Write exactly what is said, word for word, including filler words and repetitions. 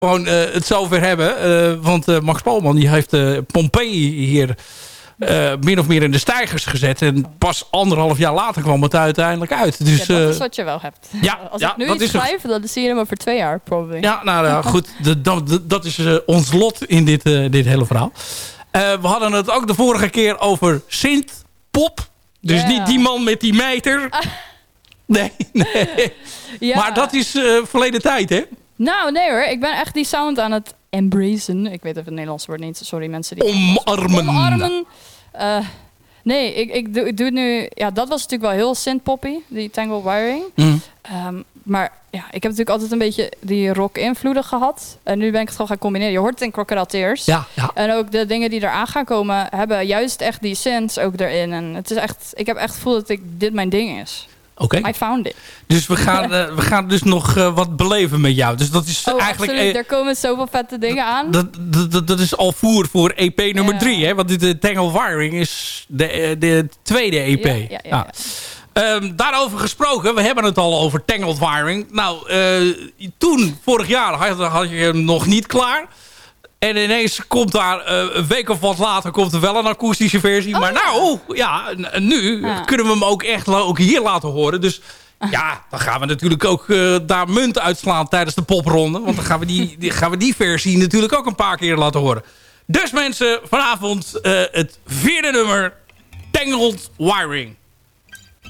gewoon uh, het zover hebben. Uh, want uh, Max Polman die heeft uh, Pompeii hier uh, min of meer in de steigers gezet. En pas anderhalf jaar later kwam het uiteindelijk uit. Dus, ja, dat is uh, wat je wel hebt. Ja, Als ja, ik nu dat iets is schrijf, dan zie je hem over twee jaar, probably. Ja, nou ja, goed. De, dat, dat is uh, ons lot in dit, uh, dit hele verhaal. Uh, we hadden het ook de vorige keer over synth-pop. Dus yeah. niet die man met die meter. Ah. Nee, nee. Ja. Maar dat is uh, verleden tijd, hè? Nou, nee hoor. Ik ben echt die sound aan het embracen. Ik weet even het Nederlands woord niet. Sorry mensen die... Omarmen. Omarmen. Uh, nee, ik, ik, doe, ik doe het nu... Ja, dat was natuurlijk wel heel synth-poppy. Die Tangled Wiring. Mm. Um, maar ja, ik heb natuurlijk altijd een beetje die rock-invloeden gehad. En nu ben ik het gewoon gaan combineren. Je hoort het in Crocodile Tears. Ja, ja. En ook de dingen die eraan gaan komen... hebben juist echt die synths ook erin. En het is echt... Ik heb echt het gevoel dat ik, dit mijn ding is. Oké. Okay. I found it. Dus we gaan, uh, we gaan dus nog uh, wat beleven met jou. Dus dat is oh, eigenlijk... absoluut. Er komen zoveel vette dingen aan. Dat, dat, dat, dat is al voer voor E P nummer drie. Ja. Hè? Want dit uh, Tangled Wiring is de, de tweede E P. Ja, ja, ja, ja. Um, daarover gesproken, we hebben het al over Tangled Wiring. Nou, uh, toen, vorig jaar, had, had je hem nog niet klaar. En ineens komt daar uh, een week of wat later komt er wel een akoestische versie. Oh, maar ja. nou, ja, nu ja. kunnen we hem ook echt ook hier laten horen. Dus ja, dan gaan we natuurlijk ook uh, daar munt uitslaan tijdens de popronde. Want dan gaan we die, die, gaan we die versie natuurlijk ook een paar keer laten horen. Dus mensen, vanavond uh, het vierde nummer, Tangled Wiring.